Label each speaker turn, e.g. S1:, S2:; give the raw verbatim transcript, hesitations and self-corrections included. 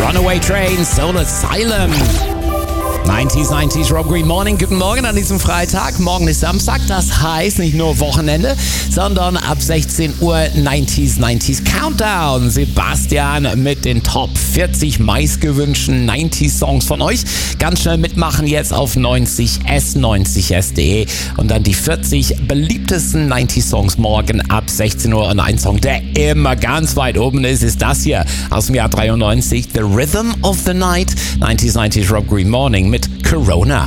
S1: Runaway Train, Soul Asylum. neunziger, neunziger Rob Green Morning. Guten Morgen an diesem Freitag. Morgen ist Samstag. Das heißt nicht nur Wochenende, sondern ab sechzehn Uhr neunziger, neunziger Countdown. Sebastian mit den Top vierzig meistgewünschten neunziger Songs von euch. Ganz schnell mitmachen jetzt auf neunzig s neunzig s punkt de und dann die vierzig beliebtesten neunziger Songs morgen ab sechzehn Uhr. Und ein Song, der immer ganz weit oben ist, ist das hier aus dem Jahr dreiundneunzig. The Rhythm of the Night. neunziger, neunziger Rob Green Morning mit Corona.